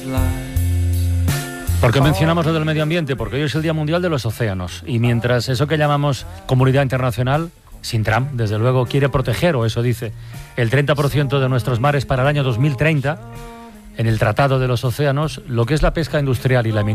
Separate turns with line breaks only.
¿Por qué mencionamos lo del medio ambiente? Porque hoy es el Día Mundial de los Océanos. Y mientras eso que llamamos comunidad internacional, sin Trump, desde luego, quiere proteger, o eso dice, el 30% de nuestros mares para el año 2030, en el Tratado de los Océanos, lo que es la pesca industrial y la minería